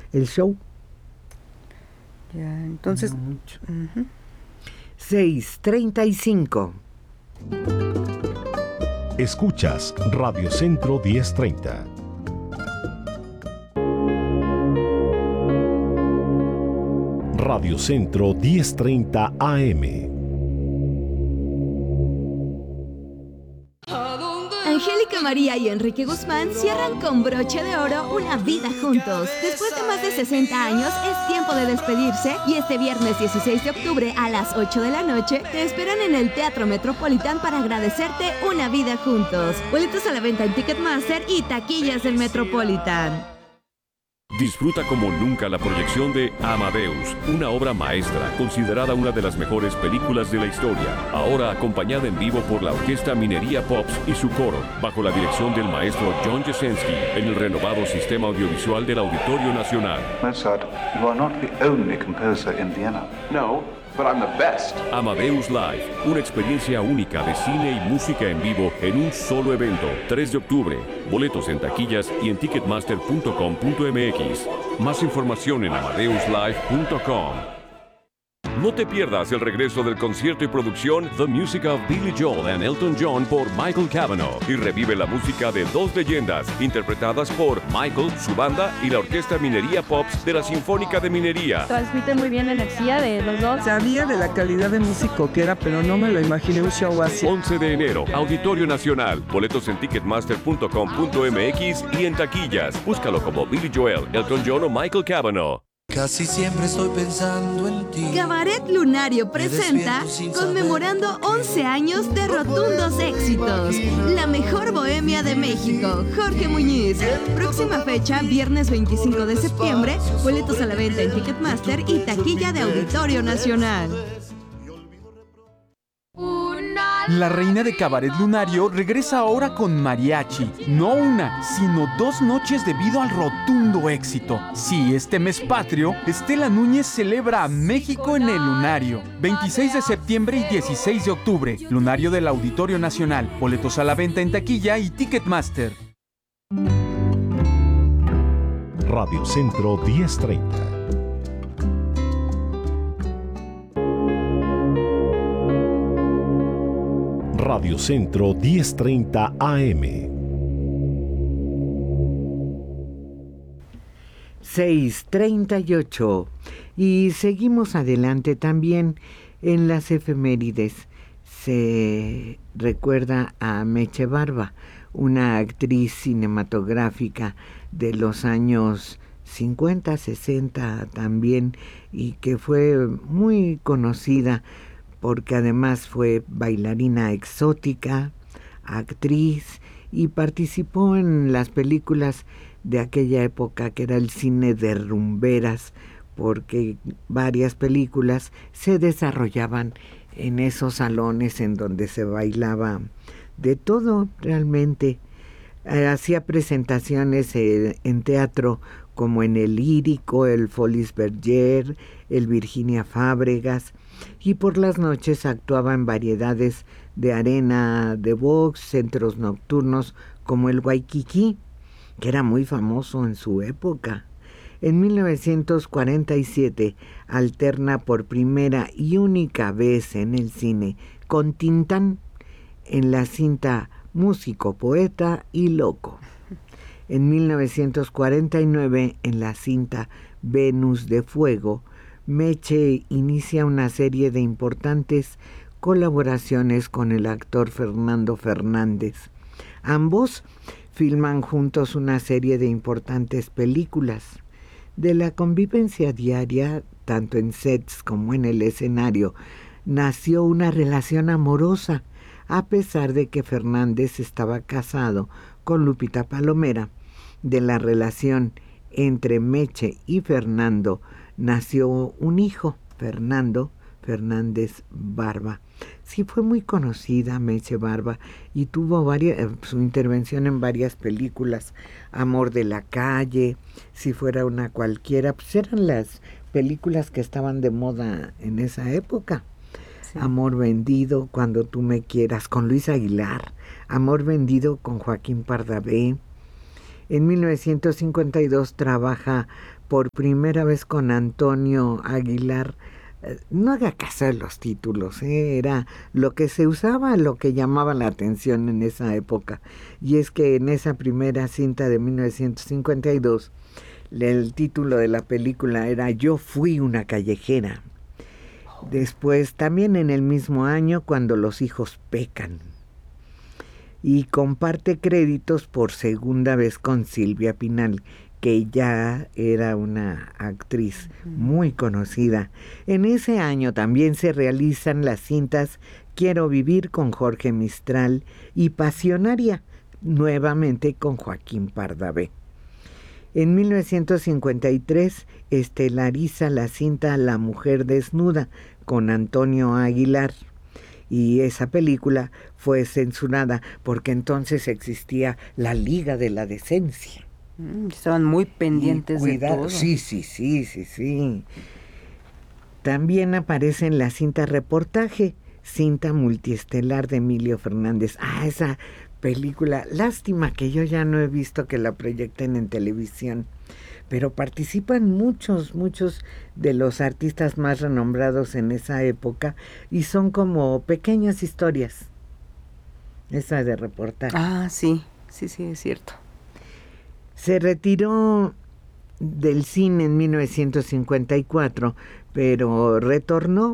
el show. Ya, entonces... No mucho. 6:35. Escuchas Radio Centro 1030. Radio Centro 1030 AM. Angélica María y Enrique Guzmán cierran con broche de oro una vida juntos. Después de más de 60 años, es tiempo de despedirse y este viernes 16 de octubre a las 8 de la noche te esperan en el Teatro Metropolitan para agradecerte una vida juntos. Boletos a la venta en Ticketmaster y taquillas del Metropolitan. Disfruta como nunca la proyección de Amadeus, una obra maestra, considerada una de las mejores películas de la historia. Ahora acompañada en vivo por la Orquesta Minería Pops y su coro, bajo la dirección del maestro John Jasenski, en el renovado sistema audiovisual del Auditorio Nacional. Mozart, you are not the only composer in Vienna. No, but I'm the best. Amadeus Live, una experiencia única de cine y música en vivo en un solo evento. 3 de octubre. Boletos en taquillas y en ticketmaster.com.mx. Más información en amadeuslive.com. No te pierdas el regreso del concierto y producción The Music of Billy Joel and Elton John por Michael Cavanaugh y revive la música de dos leyendas interpretadas por Michael, su banda y la Orquesta Minería Pops de la Sinfónica de Minería. Transmiten muy bien la energía de los dos. Sabía de la calidad de músico que era, pero no me lo imaginé un show así. 11 de enero, Auditorio Nacional. Boletos en ticketmaster.com.mx y en taquillas. Búscalo como Billy Joel, Elton John o Michael Cavanaugh. Casi siempre estoy pensando en ti. Cabaret Lunario presenta conmemorando 11 años de rotundos éxitos. La mejor bohemia de México, Jorge Muñiz. Próxima fecha, viernes 25 de septiembre. Boletos a la venta en Ticketmaster y taquilla de Auditorio Nacional. La reina de Cabaret Lunario regresa ahora con mariachi. No una, sino 2 noches debido al rotundo éxito. Sí, este mes patrio, Estela Núñez celebra a México en el Lunario. 26 de septiembre y 16 de octubre. Lunario del Auditorio Nacional. Boletos a la venta en taquilla y Ticketmaster. Radio Centro 1030. Radio Centro 1030 AM. 6:38. Y seguimos adelante también en las efemérides. Se recuerda a Meche Barba, una actriz cinematográfica de los años 50, 60 también, y que fue muy conocida porque además fue bailarina exótica, actriz, y participó en las películas de aquella época que era el cine de rumberas, porque varias películas se desarrollaban en esos salones en donde se bailaba de todo realmente. Hacía presentaciones en teatro como en el Lírico, el Folies Bergère, el Virginia Fábregas, y por las noches actuaba en variedades de arena de box, centros nocturnos como el Waikiki, que era muy famoso en su época. En 1947 alterna por primera y única vez en el cine con Tintán en la cinta Músico, Poeta y Loco. En 1949 en la cinta Venus de Fuego, Meche inicia una serie de importantes colaboraciones con el actor Fernando Fernández. Ambos filman juntos una serie de importantes películas. De la convivencia diaria, tanto en sets como en el escenario, nació una relación amorosa, a pesar de que Fernández estaba casado con Lupita Palomera. De la relación entre Meche y Fernando nació un hijo, Fernando Fernández Barba. Sí, fue muy conocida Meche Barba y tuvo su intervención en varias películas. Amor de la calle, Si fuera una cualquiera, pues eran las películas que estaban de moda en esa época. Sí. Amor vendido, Cuando tú me quieras, con Luis Aguilar. Amor vendido, con Joaquín Pardavé. En 1952 trabaja por primera vez con Antonio Aguilar. No haga caso de los títulos, era lo que se usaba, lo que llamaba la atención en esa época. Y es que en esa primera cinta de 1952, el título de la película era Yo fui una callejera. Después, también en el mismo año, Cuando los hijos pecan. Y comparte créditos por segunda vez con Silvia Pinal, que ya era una actriz muy conocida. En ese año también se realizan las cintas Quiero vivir con Jorge Mistral y Pasionaria, nuevamente con Joaquín Pardavé. En 1953 estelariza la cinta La mujer desnuda con Antonio Aguilar. Y esa película fue censurada porque entonces existía la Liga de la Decencia. Estaban muy pendientes de todo. Sí. También aparece en la cinta Reportaje, cinta multiestelar de Emilio Fernández. Esa película, lástima que yo ya no he visto que la proyecten en televisión, pero participan muchos de los artistas más renombrados en esa época y son como pequeñas historias. Esa de Reportaje. Sí, es cierto. Se retiró del cine en 1954, pero retornó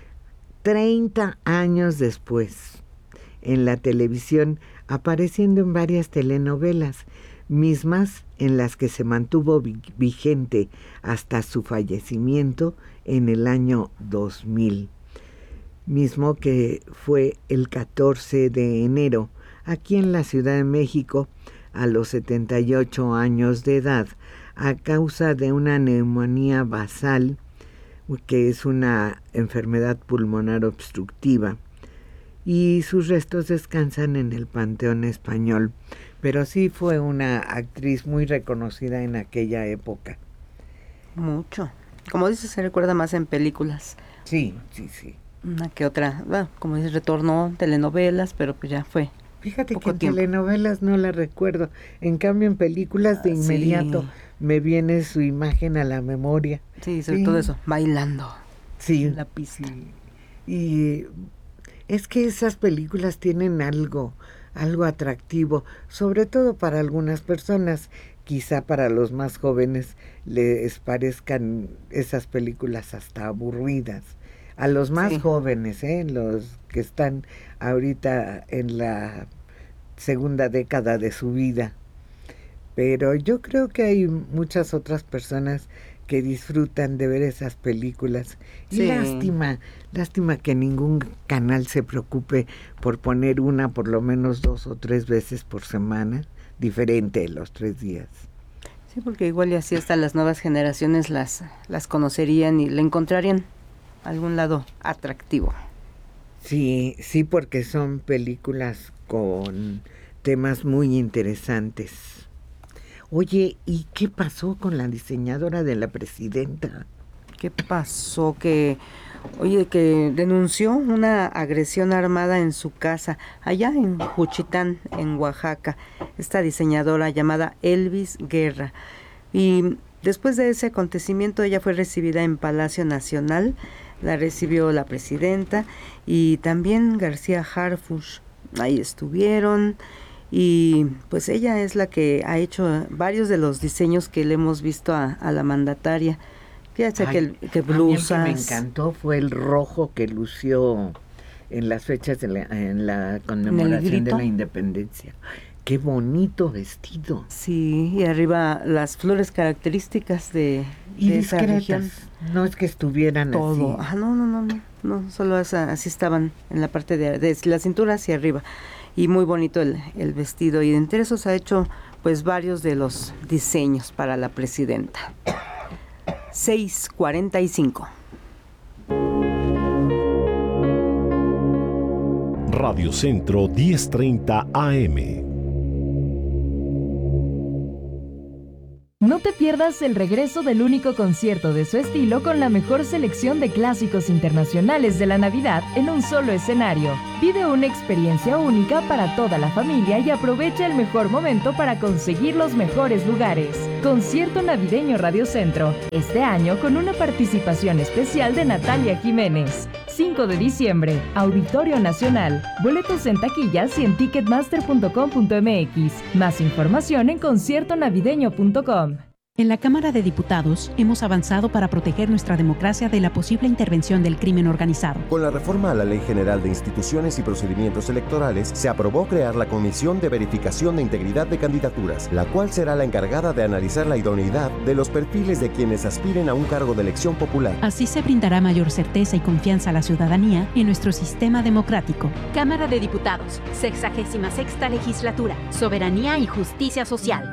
30 años después en la televisión, apareciendo en varias telenovelas, mismas en las que se mantuvo vigente hasta su fallecimiento en el año 2000, mismo que fue el 14 de enero, aquí en la Ciudad de México, a los 78 años de edad, a causa de una neumonía basal, que es una enfermedad pulmonar obstructiva, y sus restos descansan en el Panteón Español. Pero sí fue una actriz muy reconocida en aquella época. Mucho. Como dices, se recuerda más en películas. Sí. Una que otra, como dices, retornó telenovelas, pero pues ya fue. Fíjate que en telenovelas no la recuerdo. En cambio, en películas de inmediato me viene su imagen a la memoria. Sí, sobre todo eso, bailando. Sí. En la pista. Sí. Y es que esas películas tienen algo atractivo, sobre todo para algunas personas. Quizá para los más jóvenes les parezcan esas películas hasta aburridas. A los más jóvenes, los que están ahorita en la segunda década de su vida. Pero yo creo que hay muchas otras personas que disfrutan de ver esas películas. Y lástima que ningún canal se preocupe por poner una por lo menos 2 o 3 veces por semana, diferente los 3 días. Sí, porque igual y así hasta las nuevas generaciones las conocerían y le encontrarían algún lado atractivo. Sí, porque son películas con temas muy interesantes. Oye, ¿y qué pasó con la diseñadora de la presidenta? ¿Qué pasó? Que denunció una agresión armada en su casa, allá en Juchitán, en Oaxaca, esta diseñadora llamada Elvis Guerra. Y después de ese acontecimiento, ella fue recibida en Palacio Nacional, la recibió la presidenta y también García Harfuch. Ahí estuvieron y pues ella es la que ha hecho varios de los diseños que le hemos visto a la mandataria. Fíjate que blusas. A mí el que me encantó fue el rojo que lució en las fechas en la conmemoración de la independencia. Qué bonito vestido. Sí, y arriba las flores características de esa región. No es que estuvieran todo así. No, solo así estaban en la parte de la cintura hacia arriba. Y muy bonito el vestido. Y entre esos ha hecho pues varios de los diseños para la presidenta. 6:45. Radio Centro 1030 AM. No te pierdas el regreso del único concierto de su estilo con la mejor selección de clásicos internacionales de la Navidad en un solo escenario. Vive una experiencia única para toda la familia y aprovecha el mejor momento para conseguir los mejores lugares. Concierto Navideño Radio Centro, este año con una participación especial de Natalia Jiménez. 5 de diciembre, Auditorio Nacional. Boletos en taquillas y en ticketmaster.com.mx. Más información en conciertonavideño.com. En la Cámara de Diputados hemos avanzado para proteger nuestra democracia de la posible intervención del crimen organizado. Con la reforma a la Ley General de Instituciones y Procedimientos Electorales, se aprobó crear la Comisión de Verificación de Integridad de Candidaturas, la cual será la encargada de analizar la idoneidad de los perfiles de quienes aspiren a un cargo de elección popular. Así se brindará mayor certeza y confianza a la ciudadanía en nuestro sistema democrático. Cámara de Diputados, 66ª Legislatura, Soberanía y Justicia Social.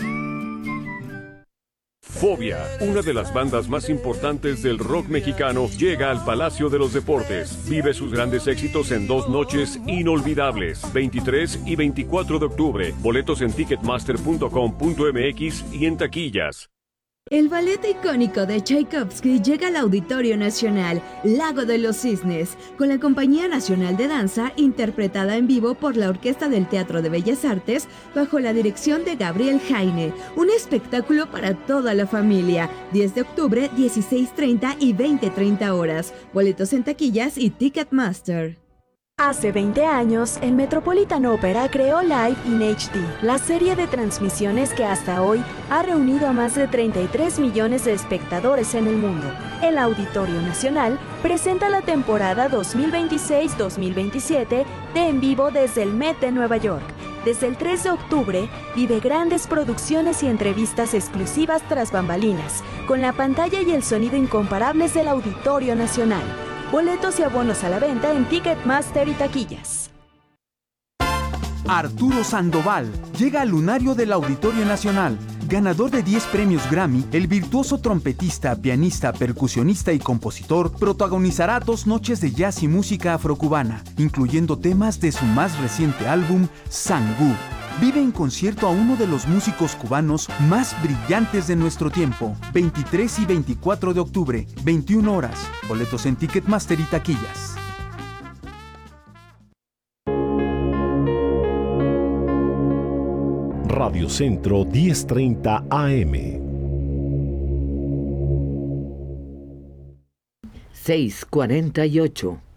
Fobia, una de las bandas más importantes del rock mexicano, llega al Palacio de los Deportes. Vive sus grandes éxitos en 2 noches inolvidables, 23 y 24 de octubre. Boletos en ticketmaster.com.mx y en taquillas. El ballet icónico de Tchaikovsky llega al Auditorio Nacional, Lago de los Cisnes, con la Compañía Nacional de Danza, interpretada en vivo por la Orquesta del Teatro de Bellas Artes, bajo la dirección de Gabriel Jaine. Un espectáculo para toda la familia. 10 de octubre, 16:30 y 20:30 horas. Boletos en taquillas y Ticketmaster. Hace 20 años, el Metropolitan Opera creó Live in HD, la serie de transmisiones que hasta hoy ha reunido a más de 33 millones de espectadores en el mundo. El Auditorio Nacional presenta la temporada 2026-2027 de En Vivo desde el Met de Nueva York. Desde el 3 de octubre, vive grandes producciones y entrevistas exclusivas tras bambalinas, con la pantalla y el sonido incomparables del Auditorio Nacional. Boletos y abonos a la venta en Ticketmaster y taquillas. Arturo Sandoval llega al lunario del Auditorio Nacional. Ganador de 10 premios Grammy, el virtuoso trompetista, pianista, percusionista y compositor protagonizará 2 noches de jazz y música afrocubana, incluyendo temas de su más reciente álbum, Sangú. Vive en concierto a uno de los músicos cubanos más brillantes de nuestro tiempo. 23 y 24 de octubre, 21 horas. Boletos en Ticketmaster y taquillas. Radio Centro 1030 AM. 6:48.